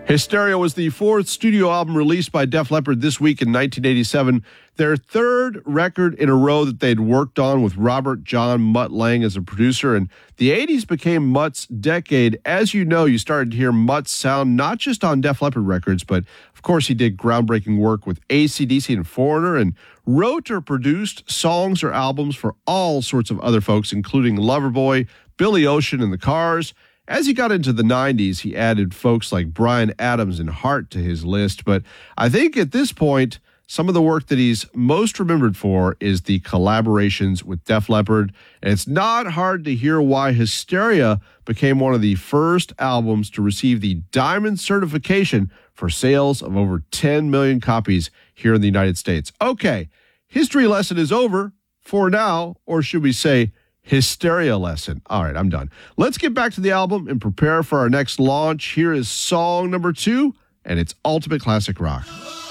Hysteria was the fourth studio album released by Def Leppard this week in 1987, their third record in a row that they'd worked on with Robert John Mutt Lange as a producer. And the 80s became Mutt's decade. As you know, you started to hear Mutt's sound not just on Def Leppard records, but of course he did groundbreaking work with AC/DC and Foreigner, and wrote or produced songs or albums for all sorts of other folks, including Loverboy, Billy Ocean, and the Cars. As he got into the 90s, he added folks like Bryan Adams and Heart to his list. But I think at this point, some of the work that he's most remembered for is the collaborations with Def Leppard. And it's not hard to hear why Hysteria became one of the first albums to receive the Diamond certification for sales of over 10 million copies here in the United States. Okay, history lesson is over for now, or should we say Hysteria lesson. All right, I'm done. Let's get back to the album and prepare for our next launch. Here is song number 2, and it's Ultimate Classic Rock.